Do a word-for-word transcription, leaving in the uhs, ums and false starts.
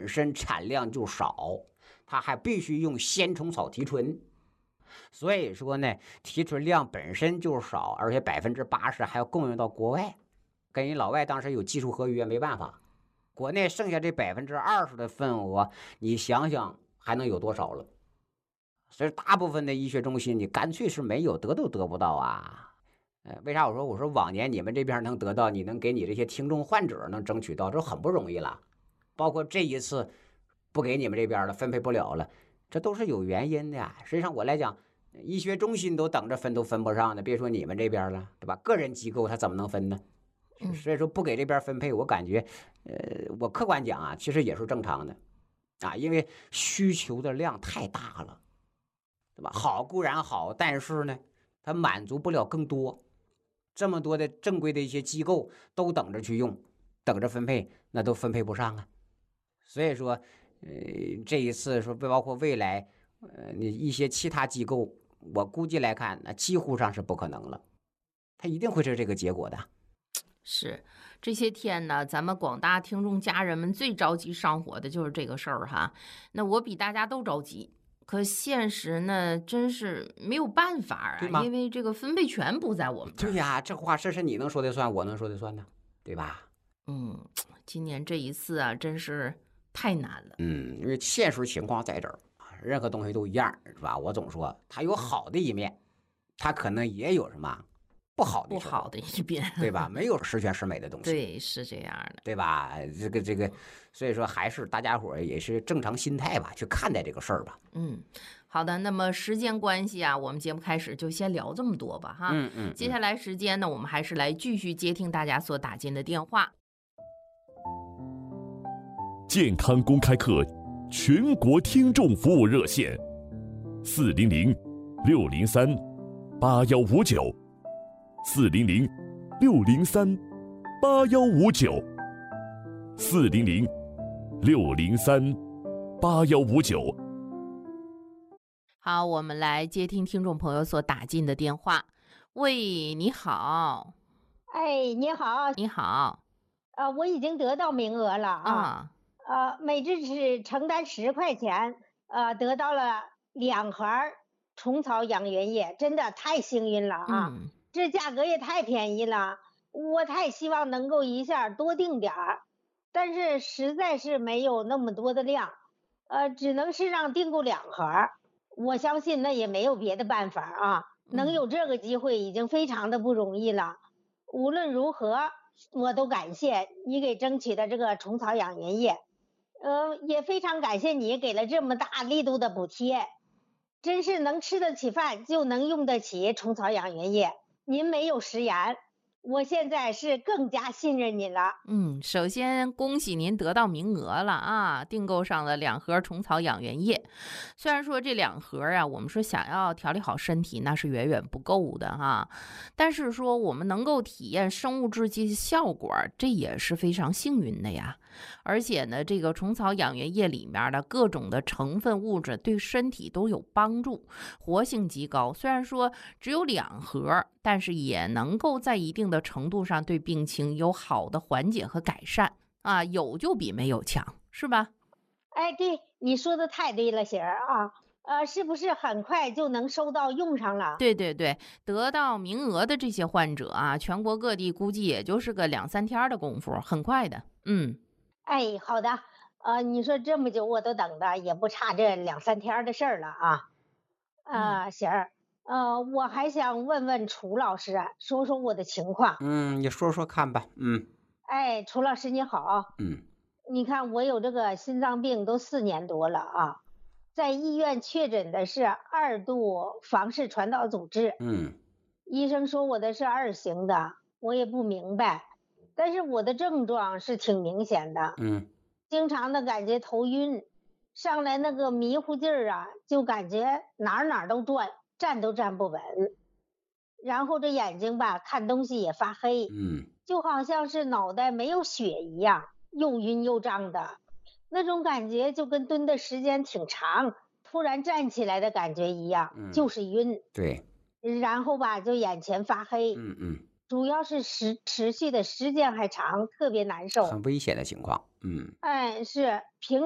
本身产量就少，它还必须用鲜虫草提纯。所以说呢，提纯量本身就少，而且百分之八十还要供应到国外，跟人老外当时有技术合约，没办法。国内剩下这百分之二十的份额，你想想还能有多少了？所以大部分的医学中心，你干脆是没有，得都得不到啊。呃，为啥我说我说往年你们这边能得到，你能给你这些听众患者能争取到，这很不容易了。包括这一次不给你们这边了，分配不了了，这都是有原因的呀。实际上我来讲，医学中心都等着分都分不上呢，别说你们这边了，对吧？个人机构他怎么能分呢？所以说不给这边分配，我感觉，呃，我客观讲啊，其实也是正常的，啊，因为需求的量太大了，对吧？好固然好，但是呢，它满足不了更多，这么多的正规的一些机构都等着去用，等着分配，那都分配不上啊。所以说，呃，这一次说包括未来，呃，你一些其他机构，我估计来看，那几乎上是不可能了，它一定会是这个结果的。 是这些天呢，咱们广大听众家人们最着急上火的就是这个事儿哈。那我比大家都着急，可现实呢，真是没有办法啊，因为这个分配权不在我们这儿。 对呀，这话这是你能说的算，我能说的算呢，对吧？ 嗯，今年这一次啊，真是太难了。 嗯，因为现实情况在这儿，任何东西都一样，是吧？我总说它有好的一面，它可能也有什么不好的不好的一边， 对吧？没有十全十美的东西， 对，是这样的， 对吧？这个这个，所以说还是大家伙也是正常心态吧，去看待这个事儿吧。 嗯，好的。那么时间关系啊，我们节目开始就先聊这么多吧，哈。 嗯嗯。 接下来时间呢，我们还是来继续接听大家所打进的电话。 健康公开课全国听众服务热线：四零零六零三八幺五九。四零零六零三八幺五九，四零零六零三八幺五九。 好，我们来接听听众朋友所打进的电话。喂，你好。 哎，你好。 你好。 呃，我已经得到名额了啊。 啊呃，每只只承担十块钱，呃，得到了两盒虫草养元液，真的太幸运了啊。 嗯。 这价格也太便宜了，我太希望能够一下多订点儿，但是实在是没有那么多的量，呃，只能是让订购两盒。我相信那也没有别的办法啊，能有这个机会已经非常的不容易了。无论如何，我都感谢你给争取的这个虫草养元液，呃，也非常感谢你给了这么大力度的补贴，真是能吃得起饭就能用得起虫草养元液。您没有食言，我现在是更加信任您了。 嗯，首先恭喜您得到名额了啊，订购上了两盒虫草养元液。虽然说这两盒啊，我们说想要调理好身体那是远远不够的哈，但是说我们能够体验生物制剂效果，这也是非常幸运的呀。而且呢，这个虫草养元液里面的各种的成分物质对身体都有帮助，活性极高。虽然说只有两盒，但是也能够在一定的程度上对病情有好的缓解和改善啊，有就比没有强，是吧？ 哎，对，你说的太对了，喜儿啊。呃，是不是很快就能收到用上了？ 对对对，得到名额的这些患者啊，全国各地估计也就是个两三天的功夫，很快的。嗯。 哎，好的。呃，你说这么久我都等的，也不差这两三天的事儿了啊。呃，喜儿，呃，我还想问问楚老师，说说我的情况。 嗯，你说说看吧。嗯。 哎，楚老师你好。 嗯。 你看我有这个心脏病都四年多了啊，在医院确诊的是二度房室传导阻滞。 嗯。 医生说我的是二型的，我也不明白，但是我的症状是挺明显的。 嗯。 经常的感觉头晕，上来那个迷糊劲儿啊，就感觉哪儿哪儿都转，站都站不稳。然后这眼睛吧，看东西也发黑。 嗯。 就好像是脑袋没有血一样，又晕又胀的，那种感觉就跟蹲的时间挺长，突然站起来的感觉一样， 嗯、 就是晕。 对。 然后吧，就眼前发黑。 嗯嗯。 主要是持持续的时间还长，特别难受， 很危险的情况。嗯。 哎，是平